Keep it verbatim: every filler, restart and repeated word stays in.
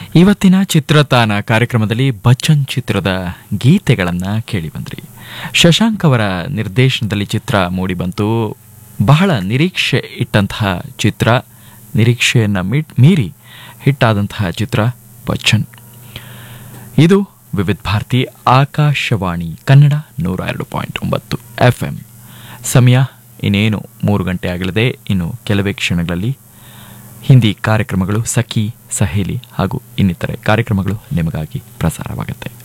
ಇವತ್ತಿನ ಚಿತ್ರತಾನ ಕಾರ್ಯಕ್ರಮದಲ್ಲಿ ಬಚ್ಚನ್ ಚಿತ್ರದ ಗೀತೆಗಳನ್ನು ಕೇಳಿ ಬಂದ್ರಿ. ಶಶಾಂಕ್ ಅವರ ನಿರ್ದೇಶನದಲ್ಲಿ ಚಿತ್ರ ಮೂಡಿಬಂತು. ಬಹಳ ನಿರೀಕ್ಷೆ ಇಟ್ಟಂತಹ ಚಿತ್ರ, ನಿರೀಕ್ಷೆಯನ್ನು ಮೀರಿ ಹಿಟ್ಟಾದಂತಹ ಚಿತ್ರ ಬಚ್ಚನ್. ಇದು ವಿವಿಧ ಭಾರತಿ ಆಕಾಶವಾಣಿ ಕನ್ನಡ ನೂರ ಎರಡು ಪಾಯಿಂಟ್ ಒಂಬತ್ತು ಎಫ್ ಎಂ. ಸಮಯ ಇನ್ನೇನು ಮೂರು ಗಂಟೆ ಆಗಲಿದೆ. ಇನ್ನು ಕೆಲವೇ ಕ್ಷಣಗಳಲ್ಲಿ ಹಿಂದಿ ಕಾರ್ಯಕ್ರಮಗಳು, ಸಖಿ, ಸಹೇಲಿ ಹಾಗೂ ಇನ್ನಿತರೆ ಕಾರ್ಯಕ್ರಮಗಳು ನಿಮಗಾಗಿ ಪ್ರಸಾರವಾಗುತ್ತೆ.